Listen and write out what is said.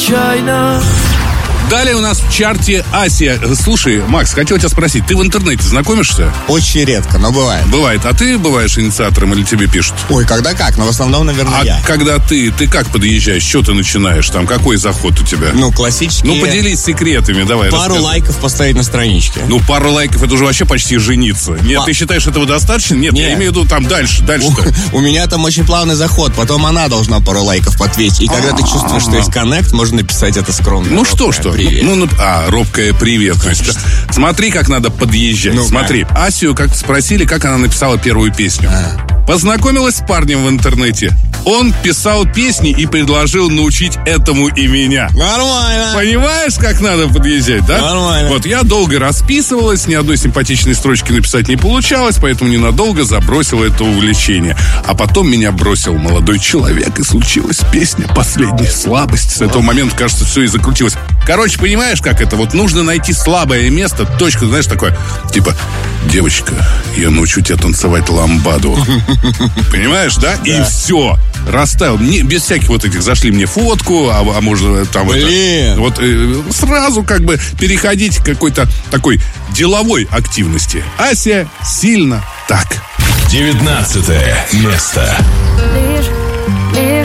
случайно. Далее у нас в чарте Асия. Слушай, Макс, хотел тебя спросить, ты в интернете знакомишься? Очень редко, но бывает. Бывает. А ты бываешь инициатором или тебе пишут? Ой, когда как, но в основном, наверное, я. А когда ты как подъезжаешь? Что ты начинаешь? Там какой заход у тебя? Ну, классический. Ну, поделись секретами, давай. Пару рассказывай. лайков поставить на страничке. Ну, пару лайков, это уже вообще почти жениться. Нет, ты считаешь, этого достаточно? Нет, я имею в виду там дальше-то. У меня там очень плавный заход, потом она должна пару лайков подветить. И когда ты чувствуешь, что есть коннект, можно написать это скромно. Ну что? Привет. Робкая привет. Смотри, как надо подъезжать. Ну-ка. Смотри, Асию как спросили, как она написала первую песню. Познакомилась с парнем в интернете. Он писал песни и предложил научить этому и меня. Нормально. Понимаешь, как надо подъезжать, да? Нормально. Вот я долго расписывалась, ни одной симпатичной строчки написать не получалось, поэтому ненадолго забросила это увлечение. А потом меня бросил молодой человек, и случилась песня «Последняя слабость». С этого момента, кажется, все и закрутилось. Короче, понимаешь, как это? Вот нужно найти слабое место, точку, знаешь, такое, типа, девочка, я научу тебя танцевать ламбаду. Понимаешь, да? И все. Расставил. Без всяких вот этих зашли мне фотку, а может там Блин. вот сразу как бы переходить к какой-то такой деловой активности. Ася сильно так. 19 место.